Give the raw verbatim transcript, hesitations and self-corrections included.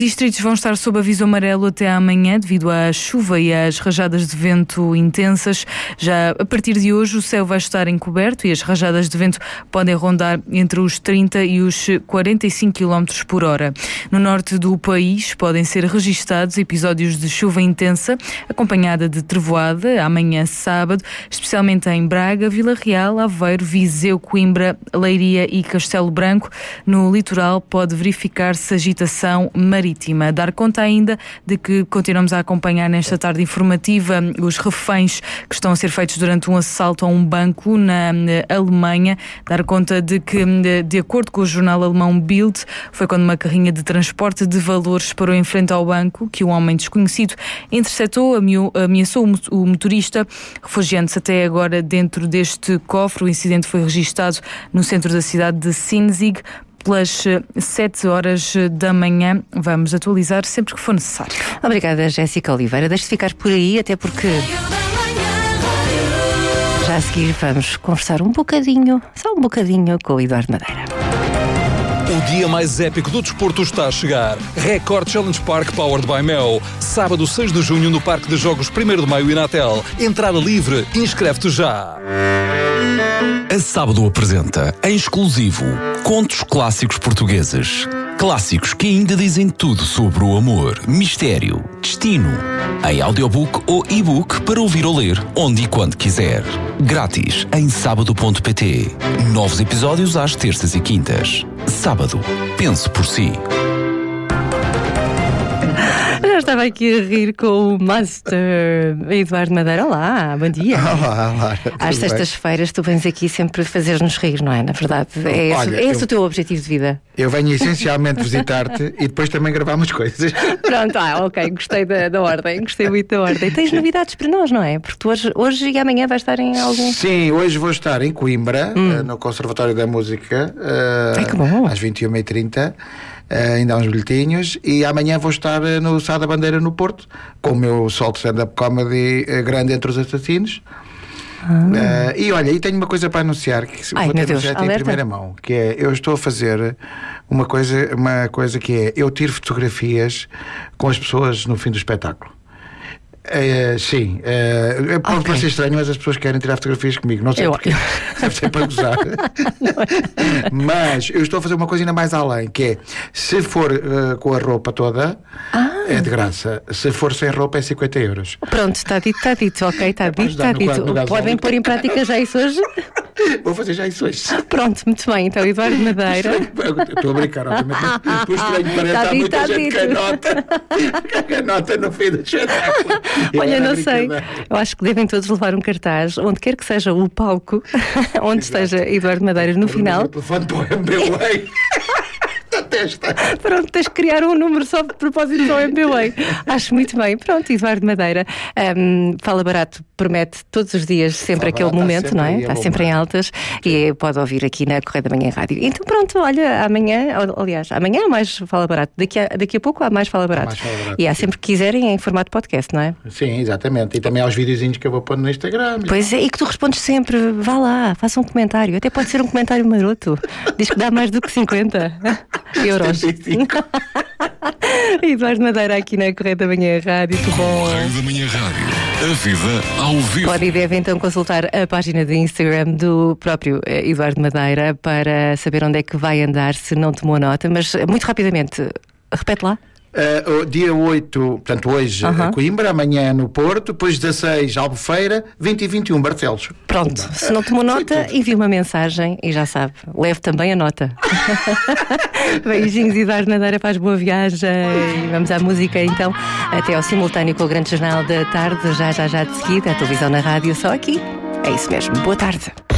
Distritos vão estar sob aviso amarelo até amanhã devido à chuva e às rajadas de vento intensas. Já a partir de hoje o céu vai estar encoberto e as rajadas de vento podem rondar entre os trinta e os quarenta e cinco quilómetros por hora. No norte do país podem ser registados episódios de chuva intensa acompanhada de trevoada amanhã sábado, especialmente em Braga, Vila Real, Aveiro, Viseu, Coimbra, Leiria e Castelo Branco. No litoral pode verificar-se agitação marítima. Dar conta ainda de que continuamos a acompanhar nesta tarde informativa os reféns que estão a ser feitos durante um assalto a um banco na Alemanha. Dar conta de que, de acordo com o jornal alemão Bild, foi quando uma carrinha de transporte de valores parou em frente ao banco que um homem desconhecido interceptou, ameaçou o motorista, refugiando-se até agora dentro deste cofre. O incidente foi registado no centro da cidade de Sinzig pelas sete horas da manhã. Vamos atualizar sempre que for necessário. Obrigada, Jéssica Oliveira. Deixe-te ficar por aí, até porque já a seguir vamos conversar um bocadinho, só um bocadinho, com o Eduardo Madeira. O dia mais épico do desporto está a chegar. Record Challenge Park Powered by Mel. Sábado seis de junho no Parque de Jogos primeiro de Maio e Inatel. Entrada livre. Inscreve-te já. A Sábado apresenta, em exclusivo, contos clássicos portugueses. Clássicos que ainda dizem tudo sobre o amor, mistério, destino. Em audiobook ou e-book para ouvir ou ler, onde e quando quiser. Grátis em sábado ponto pt. Novos episódios às terças e quintas. Sábado, pense por si. Já estava aqui a rir com o Master Eduardo Madeira. Olá, bom dia. Olá, olá. Às sextas-feiras tu vens aqui sempre fazer-nos rir, não é? Na verdade, é esse, Olha, é esse eu, o teu objetivo de vida. Eu venho essencialmente visitar-te e depois também gravamos coisas. Pronto, ah, ok, gostei da, da ordem, gostei muito da ordem. Tens novidades para nós, não é? Porque tu hoje, hoje e amanhã vais estar em algum... Sim, hoje vou estar em Coimbra, hum. no Conservatório da Música, uh, Ai, que bom. às vinte e uma e trinta. Uh, ainda há uns bilhetinhos, e amanhã vou estar uh, no Sá da Bandeira no Porto, com o meu solo de stand-up comedy uh, grande entre os assassinos. Ah. Uh, e olha, e tenho uma coisa para anunciar que Ai, vou meu ter Deus, já em primeira mão, que é, eu estou a fazer uma coisa, uma coisa que é, eu tiro fotografias com as pessoas no fim do espetáculo. Uh, sim, uh, pode okay. parecer estranho, mas as pessoas querem tirar fotografias comigo, não sei eu, porquê, eu... deve ser para gozar. Mas eu estou a fazer uma coisa ainda mais além, que é, se for uh, com a roupa toda, ah. é de graça, se for sem roupa é cinquenta euros. Pronto, está dito, está dito, ok, está dito, está dito. Podem pôr em prática já isso hoje? Vou fazer já isso hoje. Pronto, muito bem, então Eduardo Madeira. Estou a brincar, obviamente. Depois estranho, parece que há muita gente que anota, que anota no fim do espetáculo. Olha, não sei, eu acho que devem todos levar um cartaz, onde quer que seja o palco, onde Exato. esteja Eduardo Madeira no final. O telefone para o M B A. Testa. Pronto, tens de criar um número só de propósito para o M B A. Acho muito bem. Pronto, Eduardo Madeira, um, Fala Barato promete todos os dias sempre Fala aquele Barato, momento, sempre não é? Está sempre em altas. Sim. E pode ouvir aqui na Correio da Manhã Rádio. Então pronto, olha, amanhã, aliás, amanhã há mais Fala Barato. Daqui a, daqui a pouco há mais Fala Barato. Mais Fala Barato e há sempre que quiserem em formato podcast, não é? Sim, exatamente. E também há os videozinhos que eu vou pôr no Instagram. Pois é, e que tu respondes sempre, vá lá, faça um comentário. Até pode ser um comentário maroto. Diz que dá mais do que cinquenta euros. Eduardo Madeira aqui na Correio da Manhã Rádio. Que bom. Correio da Manhã Rádio. A vida ao vivo. Pode e deve então consultar a página de Instagram do próprio Eduardo Madeira para saber onde é que vai andar, se não tomou nota. Mas muito rapidamente, repete lá. Uh, dia oito, portanto hoje uh-huh. Coimbra, amanhã no Porto, depois dezasseis Albufeira, vinte e vinte e um Barcelos. Pronto, se não tomou nota, envie uma mensagem e já sabe, leve também a nota. Beijinhos, Eduardo Madeira, faz boa viagem. Vamos à música então, até ao simultâneo com o Grande Jornal da Tarde, já já já de seguida, a televisão na rádio, só aqui. É isso mesmo, boa tarde.